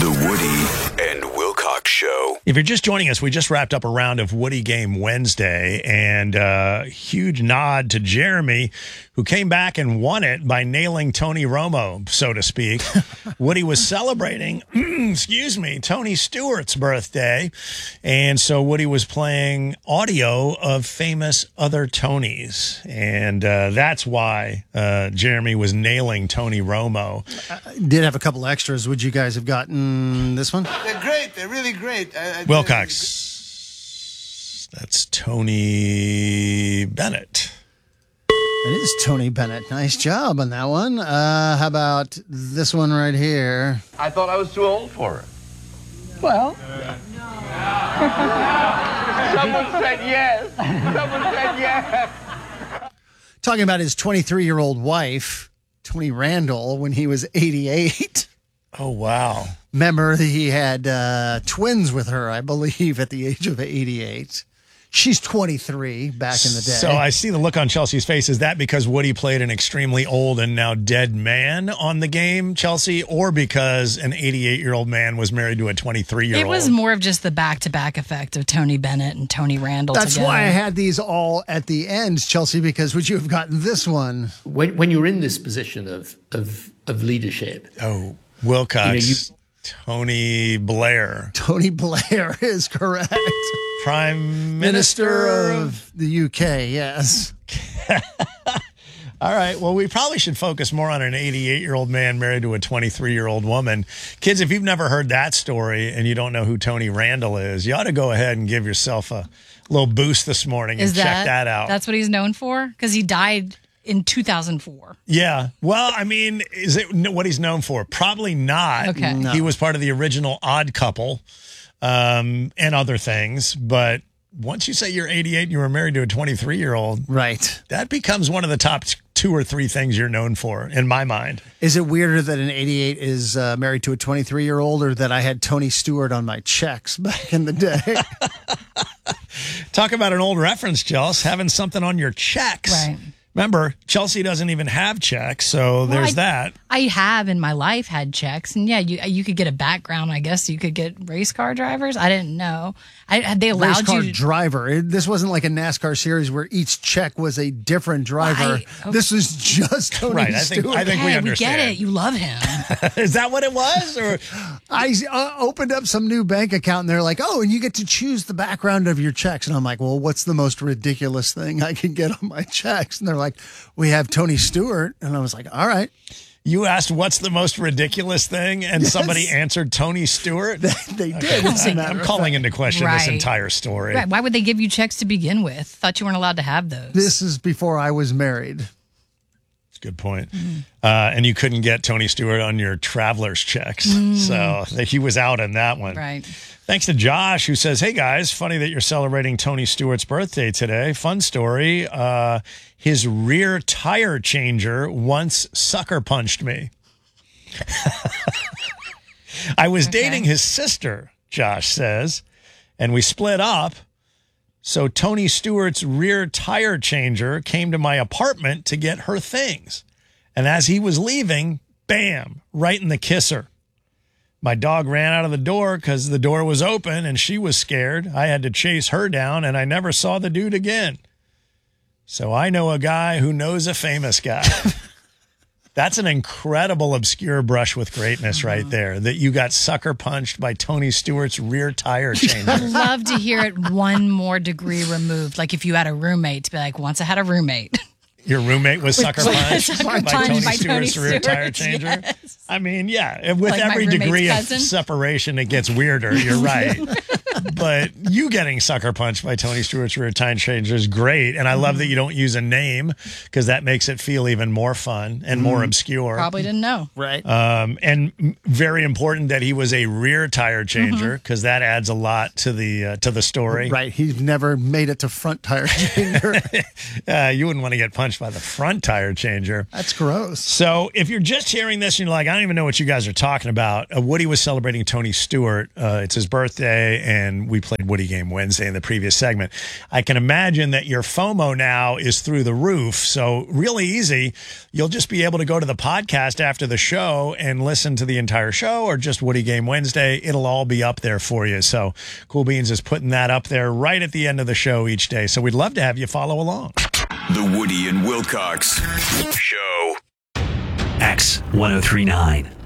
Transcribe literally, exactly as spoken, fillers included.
The Woody and Wilcox Show. If you're just joining us, we just wrapped up a round of Woody Game Wednesday, and uh, huge nod to Jeremy, who came back and won it by nailing Tony Romo, so to speak. Woody was celebrating, excuse me, Tony Stewart's birthday, and so Woody was playing audio of famous other Tonys, and uh, that's why uh, Jeremy was nailing Tony Romo. I did have a couple extras. Would you guys have gotten this one? They're great. They're really great. I, I, Wilcox. That's Tony Bennett. It is Tony Bennett. Nice job on that one. Uh, how about this one right here? I thought I was too old for it. Well, Someone said yes. Someone said yes. Talking about his twenty-three-year-old wife, Tony Randall, when he was eighty-eight. Oh, wow. Remember, he had uh, twins with her, I believe, at the age of eighty-eight. She's twenty-three back in the day. So I see the look on Chelsea's face. Is that because Woody played an extremely old and now dead man on the game, Chelsea, or because an eighty-eight-year-old man was married to a twenty-three-year-old? It was more of just the back-to-back effect of Tony Bennett and Tony Randall That's together. why I had these all at the end, Chelsea, because would you have gotten this one? when when you're in this position of of of leadership, Oh, Wilcox. You know, you- Tony Blair. Tony Blair is correct. Prime Minister Minister of the U K, yes. All right. Well, we probably should focus more on an eighty-eight-year-old man married to a twenty-three-year-old woman. Kids, if you've never heard that story and you don't know who Tony Randall is, you ought to go ahead and give yourself a little boost this morning and Is that, check that out. That's what he's known for? Because he died in two thousand four. Yeah. Well, I mean, is it what he's known for? Probably not. Okay. No. He was part of the original Odd Couple um, and other things. But once you say you're eighty-eight and you were married to a twenty-three-year-old, right, that becomes one of the top two or three things you're known for, in my mind. Is it weirder that an eighty-eight is uh, married to a twenty-three-year-old, or that I had Tony Stewart on my checks back in the day? Talk about an old reference, Chelsea, having something on your checks. Right. Remember, Chelsea doesn't even have checks, so there's I, that. I have in my life had checks, and yeah, you you could get a background. I guess you could get race car drivers. I didn't know. I they allowed Race car you to, driver. It, this wasn't like a NASCAR series where each check was a different driver. Well, I- okay. This was just Tony Right, I think- Stewart. I think we hey, understand. get it. You love him. Is that what it was? Or I uh, opened up some new bank account, and they're like, "Oh, and you get to choose the background of your checks." And I'm like, "Well, what's the most ridiculous thing I can get on my checks?" And they're like, "We have Tony Stewart," and I was like, "All right." you asked what's the most ridiculous thing, and Yes. somebody answered Tony Stewart? They did. as a I'm, matter I'm of calling fact. into question this Right. entire story. Right. Why would they give you checks to begin with? Thought you weren't allowed to have those. This is before I was married. That's a good point. Uh, and you couldn't get Tony Stewart on your traveler's checks. So he was out in that one. Right. Thanks to Josh, who says, "Hey, guys, funny that you're celebrating Tony Stewart's birthday today. Fun story. Uh, his rear tire changer once sucker punched me." I was Okay. dating his sister, Josh says, and we split up. So Tony Stewart's rear tire changer came to my apartment to get her things. And as he was leaving, bam, right in the kisser. My dog ran out of the door because the door was open and she was scared. I had to chase her down and I never saw the dude again. So I know a guy who knows a famous guy. That's an incredible obscure brush with greatness right there, that you got sucker punched by Tony Stewart's rear tire changer. I'd love to hear it one more degree removed. Like if you had a roommate, to be like, once I had a roommate. Your roommate was sucker punched Sucker by, punched Tony by Tony Stewart's rear tire Stewart, changer. yes. I mean, yeah, with Like my every roommate's degree cousin? of separation, it gets weirder. You're right. But you getting sucker punched by Tony Stewart's rear tire changer is great. And I love that you don't use a name because that makes it feel even more fun and more obscure. Probably didn't know. Right. Um, and m- very important that he was a rear tire changer because that adds a lot to the uh, to the story. Right. He's never made it to front tire changer. Uh, you wouldn't want to get punched by the front tire changer. That's gross. So if you're just hearing this and you're like, I don't even know what you guys are talking about, uh, Woody was celebrating Tony Stewart. Uh, it's his birthday, and we played Woody Game Wednesday in the previous segment. I can imagine that your FOMO now is through the roof. So really easy. You'll just be able to go to the podcast after the show and listen to the entire show, or just Woody Game Wednesday. It'll all be up there for you. So Cool Beans is putting that up there right at the end of the show each day. So we'd love to have you follow along. The Woody and Wilcox Show. X ten thirty-nine.